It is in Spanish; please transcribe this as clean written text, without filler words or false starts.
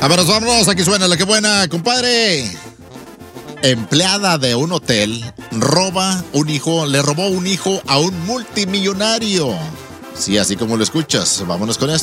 Vámonos, vámonos. Aquí suena la que buena, compadre. Empleada de un hotel le robó un hijo a un multimillonario. Sí, así como lo escuchas. Vámonos con esto.